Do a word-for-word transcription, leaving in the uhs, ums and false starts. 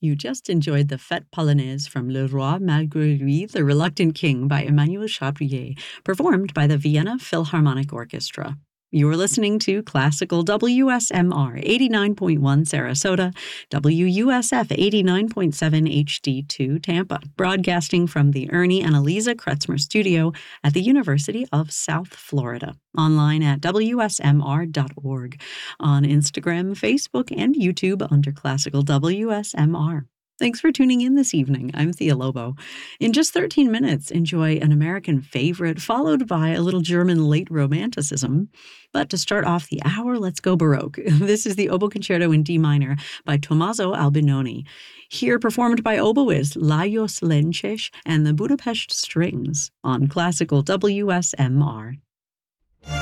You just enjoyed the Fête Polonaise from Le Roi Malgré Lui, The Reluctant King by Emmanuel Chabrier, performed by the Vienna Philharmonic Orchestra. You are listening to Classical W S M R eighty-nine point one Sarasota, W U S F eighty-nine point seven H D two Tampa, broadcasting from the Ernie and Eliza Kretzmer Studio at the University of South Florida, online at W S M R dot org, on Instagram, Facebook, and YouTube under Classical W S M R. Thanks for tuning in this evening. I'm Thea Lobo. In just thirteen minutes, enjoy an American favorite, followed by a little German late romanticism. But to start off the hour, let's go Baroque. This is the Oboe Concerto in D minor by Tommaso Albinoni. Here performed by oboists Lajos Lences and the Budapest Strings on Classical W S M R.